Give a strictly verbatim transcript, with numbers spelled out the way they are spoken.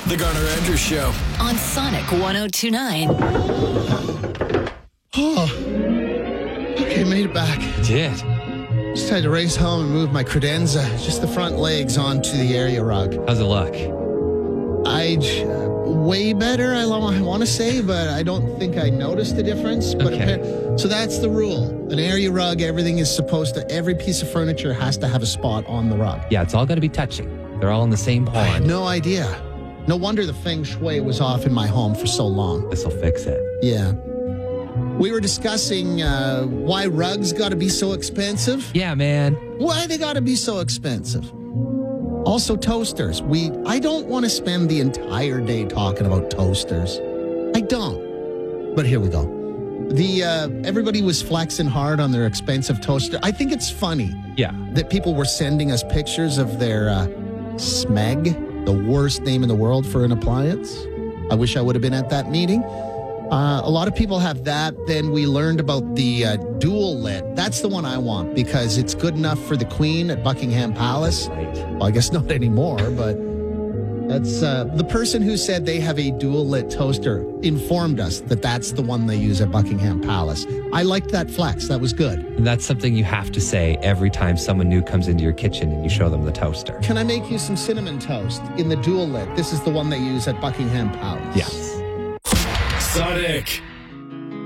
The Garner Andrews Show on Sonic one oh two point nine. Oh, okay, made it back. You did. Just had to race home and move my credenza, just the front legs, onto the area rug. How's it look? I uh, way better, I, I want to say, but I don't think I noticed the difference. But Okay. appar- so that's the rule. An area rug, everything is supposed to, every piece of furniture has to have a spot on the rug. Yeah, it's all got to be touching. They're all in the same I had pond. no idea. No wonder the feng shui was off in my home for so long. This will fix it. Yeah. We were discussing uh, why rugs got to be so expensive. Yeah, man. Why they got to be so expensive. Also, toasters. We I don't want to spend the entire day talking about toasters. I don't. But here we go. The uh, everybody was flexing hard on their expensive toaster. I think it's funny Yeah. that people were sending us pictures of their uh, Smeg, the worst name in the world for an appliance. I wish I would have been at that meeting. Uh, a lot of people have that. Then we learned about the uh, dual lit. That's the one I want because it's good enough for the Queen at Buckingham Palace. Right. Well, I guess not anymore, but that's uh, the person who said they have a dual lit toaster informed us that that's the one they use at Buckingham Palace. I liked that flex. That was good. And that's something you have to say every time someone new comes into your kitchen and you show them the toaster. Can I make you some cinnamon toast in the dual lit? This is the one they use at Buckingham Palace. Yes. Sonic